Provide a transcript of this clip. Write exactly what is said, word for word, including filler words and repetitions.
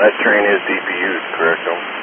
That train is D P U'd, correct, though?